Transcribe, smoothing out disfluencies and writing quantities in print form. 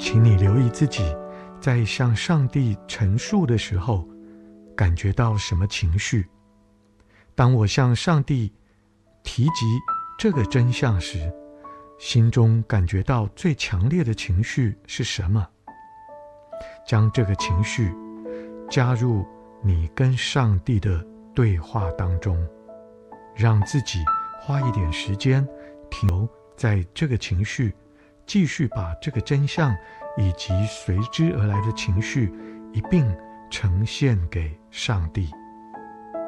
请你留意自己在向上帝陈述的时候，感觉到什么情绪。当我向上帝提及这个真相时，心中感觉到最强烈的情绪是什么？将这个情绪加入你跟上帝的对话当中，让自己花一点时间停留在这个情绪，继续把这个真相以及随之而来的情绪一并呈现给上帝。